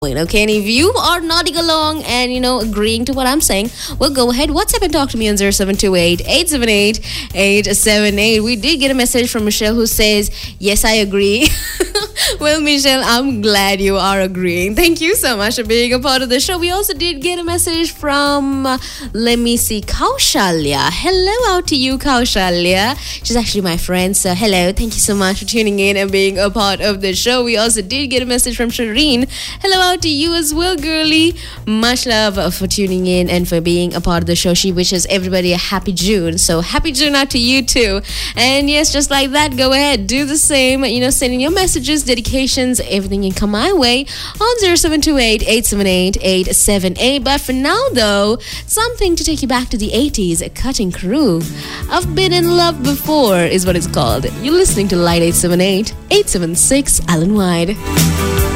Okay, and if you are nodding along and agreeing to what I'm saying, well, go ahead, WhatsApp and talk to me on 0728 878 878. We did get a message from Michelle who says, yes, I agree. Well, Michelle, I'm glad you are agreeing. Thank you so much for being a part of the show. We also did get a message from, Kaushalya. Hello out to you, Kaushalya. She's actually my friend, so hello. Thank you so much for tuning in and being a part of the show. We also did get a message from Shireen. Hello out to you as well, girlie. Much love for tuning in and for being a part of the show. She wishes everybody a happy June. So happy June out to you too. And yes, just like that, go ahead, do the same. Send in your messages, dedications, everything can come my way on 0728 878 878. But for now, though, something to take you back to the 80s, Cutting Crew. I've Been in Love Before is what it's called. You're listening to Light 878 876 Alan Wide.